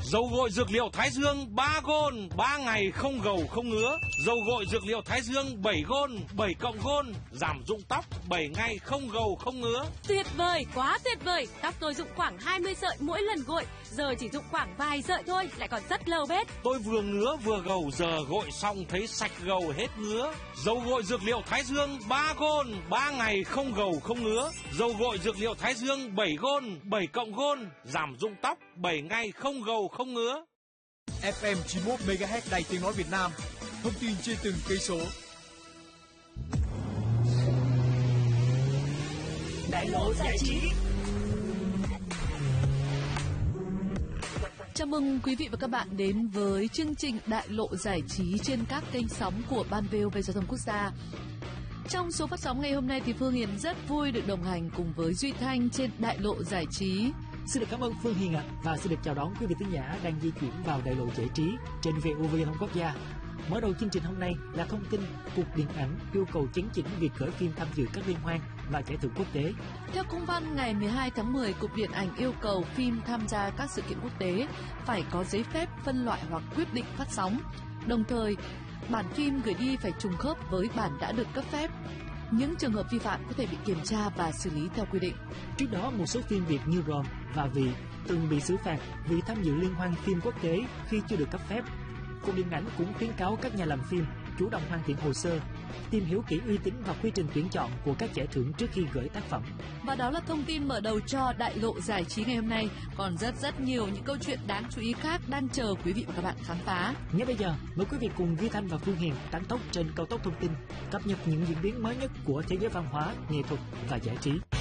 Dầu gội dược liệu Thái Dương 3 gôn, 3 ngày không gầu không ngứa. Dầu gội dược liệu Thái Dương 7 gôn, 7 cộng gôn, giảm rụng tóc 7 ngày không gầu không ngứa. Tuyệt vời, quá tuyệt vời. Tóc tôi rụng khoảng 20 sợi mỗi lần gội, giờ chỉ rụng khoảng vài sợi thôi, lại còn rất lâu bết. Tôi vừa ngứa vừa gầu, giờ gội xong thấy sạch gầu hết ngứa. Dầu gội dược liệu Thái Dương 3 gôn, 3 ngày không gầu không ngứa. Dầu gội dược liệu Thái Dương 7 gôn, 7 cộng gôn, giảm rụng tóc 7 ngày không gầu không ngứa. FM 91 MHz Đài Tiếng nói Việt Nam. Thông tin trên từng cây số. Đại lộ giải trí. Chào mừng quý vị và các bạn đến với chương trình Đại lộ giải trí trên các kênh sóng của Ban VOV Giao thông Quốc gia. Trong số phát sóng ngày hôm nay thì Phương Hiền rất vui được đồng hành cùng với Duy Thanh trên Đại lộ giải trí. Xin được cảm ơn Phương Hiền ạ, và xin được chào đón quý vị thính giả đang di chuyển vào Đại lộ giải trí trên VOV Giao thông Quốc gia. Mở đầu chương trình hôm nay là thông tin Cục Điện ảnh yêu cầu chấn chỉnh việc khởi phim tham dự các liên hoan và giải thưởng quốc tế. Theo công văn ngày 12 tháng 10, Cục Điện ảnh yêu cầu phim tham gia các sự kiện quốc tế phải có giấy phép phân loại hoặc quyết định phát sóng. Đồng thời, bản phim gửi đi phải trùng khớp với bản đã được cấp phép. Những trường hợp vi phạm có thể bị kiểm tra và xử lý theo quy định. Trước đó, một số phim Việt như Ròm và Vị từng bị xử phạt vì tham dự liên hoan phim quốc tế khi chưa được cấp phép. Cục Điện ảnh cũng khuyến cáo các nhà làm phim chủ động hoàn thiện hồ sơ, tìm hiểu kỹ uy tín và quy trình tuyển chọn của các giải thưởng trước khi gửi tác phẩm. Và đó là thông tin mở đầu cho Đại lộ giải trí ngày hôm nay. Còn rất nhiều những câu chuyện đáng chú ý khác đang chờ quý vị và các bạn khám phá. Ngay bây giờ, mời quý vị cùng Duy Thanh và Phương Hiền tăng tốc trên cao tốc thông tin, cập nhật những diễn biến mới nhất của thế giới văn hóa, nghệ thuật và giải trí.